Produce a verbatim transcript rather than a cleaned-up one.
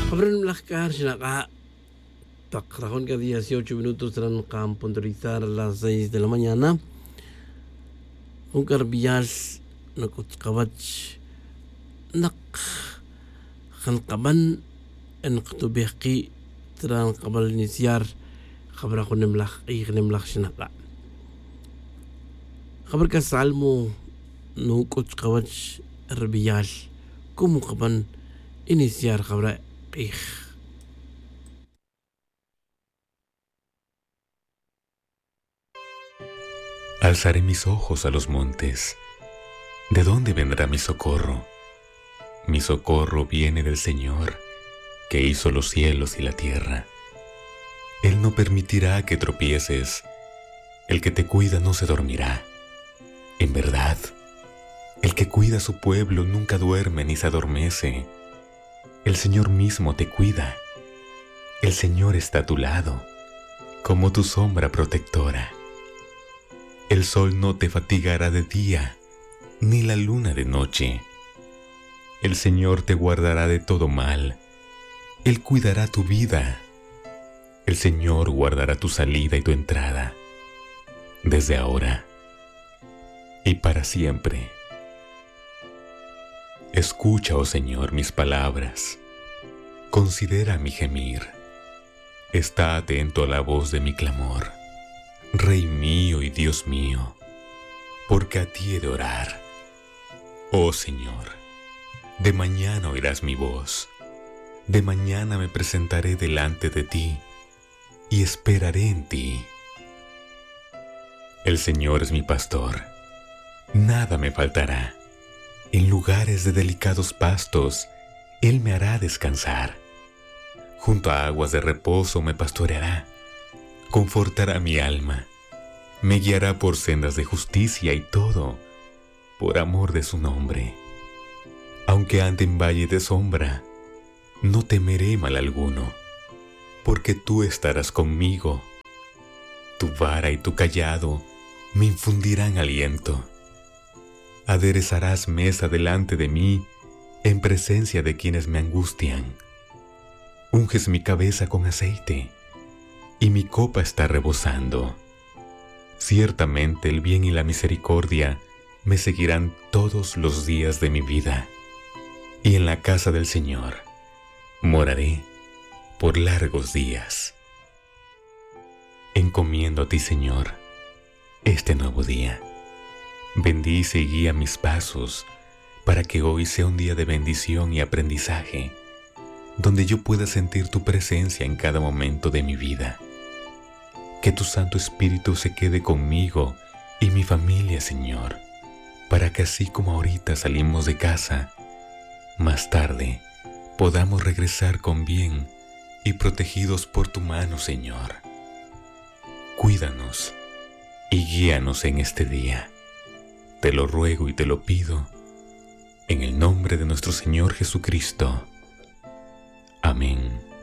Abren las caras, acá. Takrahon ka dieciocho minutos tran kan puntualizar a las seis de la mañana. Un carbiyas nakutskawach nak khankaban en ktubihki tran kabal iniciar khabra ko nimlak ay nimlak sinaka. Khabar ka salmo nukutskawach arbiyal kumukaban iniciar khabra ich. Alzaré mis ojos a los montes. ¿De dónde vendrá mi socorro? Mi socorro viene del Señor, que hizo los cielos y la tierra. Él no permitirá que tropieces. El que te cuida no se dormirá. En verdad, el que cuida a su pueblo nunca duerme ni se adormece. El Señor mismo te cuida. El Señor está a tu lado, como tu sombra protectora. El sol no te fatigará de día, ni la luna de noche. El Señor te guardará de todo mal. Él cuidará tu vida. El Señor guardará tu salida y tu entrada, desde ahora y para siempre. Escucha, oh Señor, mis palabras. Considera mi gemir. Está atento a la voz de mi clamor. Rey mío y Dios mío, porque a ti he de orar. Oh Señor, de mañana oirás mi voz, de mañana me presentaré delante de ti y esperaré en ti. El Señor es mi pastor, nada me faltará. En lugares de delicados pastos, Él me hará descansar. Junto a aguas de reposo me pastoreará. Confortará mi alma, me guiará por sendas de justicia y todo, por amor de su nombre. Aunque ande en valle de sombra, no temeré mal alguno, porque tú estarás conmigo. Tu vara y tu cayado me infundirán aliento. Aderezarás mesa delante de mí, en presencia de quienes me angustian. Unges mi cabeza con aceite, y mi copa está rebosando. Ciertamente el bien y la misericordia me seguirán todos los días de mi vida, y en la casa del Señor moraré por largos días. Encomiendo a ti, Señor, este nuevo día. Bendice y guía mis pasos, para que hoy sea un día de bendición y aprendizaje, donde yo pueda sentir tu presencia en cada momento de mi vida. Que tu Santo Espíritu se quede conmigo y mi familia, Señor, para que así como ahorita salimos de casa, más tarde podamos regresar con bien y protegidos por tu mano, Señor. Cuídanos y guíanos en este día. Te lo ruego y te lo pido, en el nombre de nuestro Señor Jesucristo. Amén.